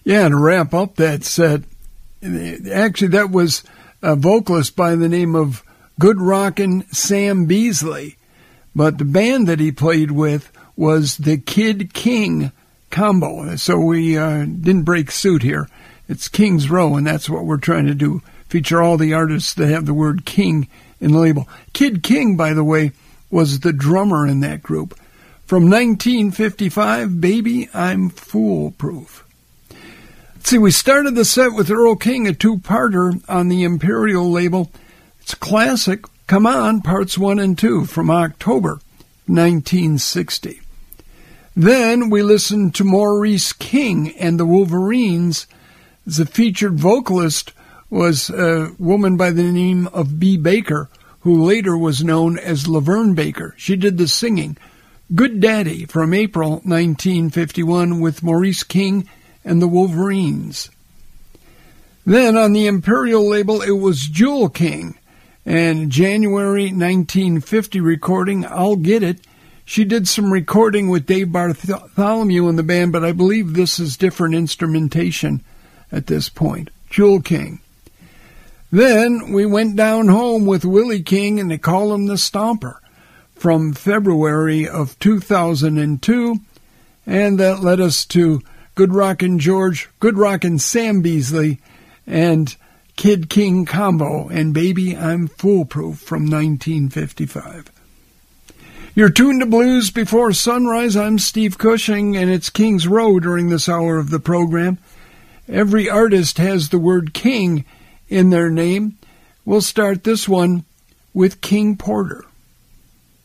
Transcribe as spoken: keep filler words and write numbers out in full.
Yeah, and to wrap up that set, actually that was a vocalist by the name of Good Rockin' Sam Beasley, but the band that he played with was the Kid King Combo. So we uh, didn't break suit here. It's King's Row, and that's what we're trying to do, feature all the artists that have the word King in the label. Kid King, by the way, was the drummer in that group. From nineteen fifty-five, Baby, I'm Foolproof. Let's see, we started the set with Earl King, a two-parter on the Imperial label. It's a classic, Come On, Parts one and two, from October nineteen sixty. Then we listened to Maurice King and the Wolverines. The featured vocalist was a woman by the name of Bea Baker, who later was known as Laverne Baker. She did the singing. Good Daddy from April nineteen fifty-one with Maurice King and the Wolverines. Then on the Imperial label, it was Jewel King, and January nineteen fifty recording, I'll Get It. She did some recording with Dave Bartholomew in the band, but I believe this is different instrumentation at this point. Jewel King. Then we went down home with Willie King, and they call him the Stomper, from February of two thousand two, and that led us to Good Rockin' George, Good Rockin' Sam Beasley, and Kid King Combo, and Baby, I'm Foolproof from nineteen fifty-five. You're tuned to Blues Before Sunrise. I'm Steve Cushing, and it's King's Row during this hour of the program. Every artist has the word King in their name. We'll start this one with King Porter.